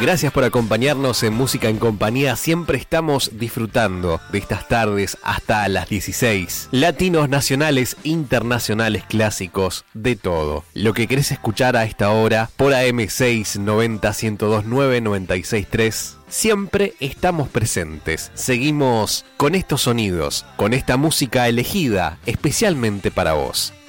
Gracias por acompañarnos en Música en Compañía. Siempre estamos disfrutando de estas tardes hasta las 16. Latinos, nacionales, internacionales, clásicos, de todo. Lo que querés escuchar a esta hora por AM6 90 1029 963. Siempre estamos presentes. Seguimos con estos sonidos, con esta música elegida especialmente para vos.